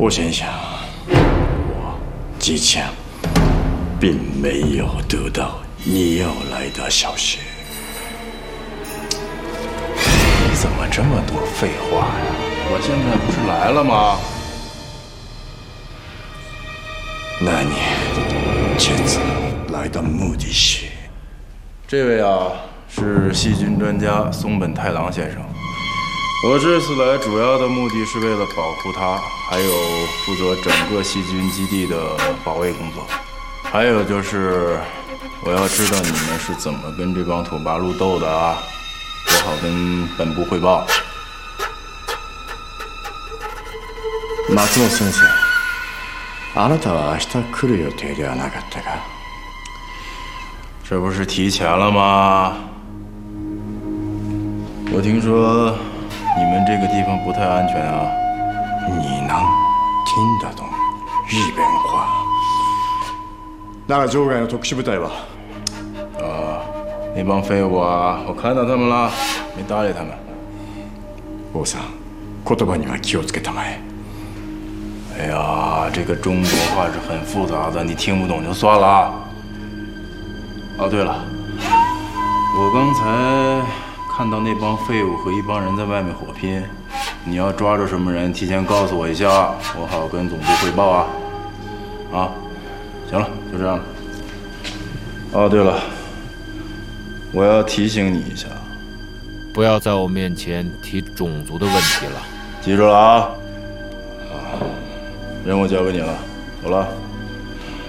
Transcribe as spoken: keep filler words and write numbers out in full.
我想想，我之前并没有得到你要来的消息。 你怎么这么多废话呀？我现在不是来了吗？ 那你这次来的目的是？ 这位啊，是细菌专家松本太郎先生。我这次来主要的目的是为了保护他，还有负责整个细菌基地的保卫工作。还有就是，我要知道你们是怎么跟这帮土八路斗的啊，我好跟本部汇报。 松本先生，あなたは明日来る予定ではなかったか？ 这不是提前了吗？我听说你们这个地方不太安全啊。 你能听得懂日本话？那个場外の特殊部隊は？ 啊，那帮废物啊，我看到他们了，没搭理他们。 王さん、言葉には気をつけたまえ。 哎呀，这个中国话是很复杂的，你听不懂就算了。哦，对了，我刚才看到那帮废物和一帮人在外面火拼，你要抓住什么人，提前告诉我一下，我好跟总部汇报啊。啊，行了，就这样了。哦，对了，我要提醒你一下， 不要在我面前提种族的问题了。 记住了啊。啊，任务交给你了，走了。